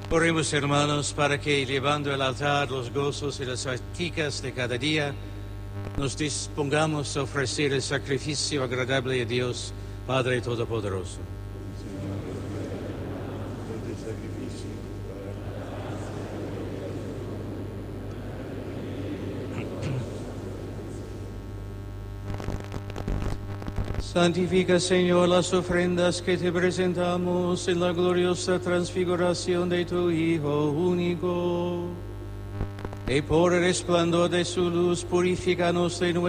Oremos, hermanos, para que, llevando al altar los gozos y las practicas de cada día, nos dispongamos a ofrecer el sacrificio agradable a Dios, Padre Todopoderoso. Santifica, Señor, las ofrendas que te presentamos en la gloriosa transfiguración de tu Hijo único. Y por el resplandor de su luz, purifícanos de nuestro